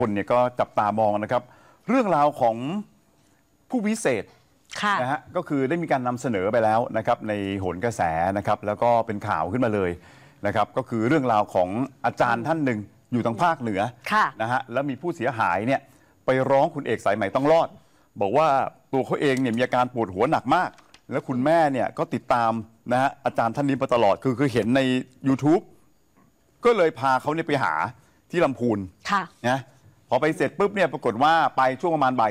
คนเนี่ยก็จับตามองนะครับเรื่องราวของผู้วิเศษนะฮะก็คือได้มีการนำเสนอไปแล้วนะครับในโหนกระแสนะครับแล้วก็เป็นข่าวขึ้นมาเลยนะครับก็คือเรื่องราวของอาจารย์ท่านหนึ่งอยู่ทางภาคเหนือนะฮะแล้วมีผู้เสียหายเนี่ยไปร้องคุณเอกสายใหม่ต้องรอดบอกว่าตัวเขาเองเนี่ยมีอาการปวดหัวหนักมากแล้วคุณแม่เนี่ยก็ติดตามนะฮะอาจารย์ท่านนี้มาตลอดคือเห็นใน YouTube ก็เลยพาเขาเนี่ยไปหาที่ลำพูนนะพอไปเสร็จปุ๊บเนี่ยปรากฏว่าไปช่วงประมาณบ่าย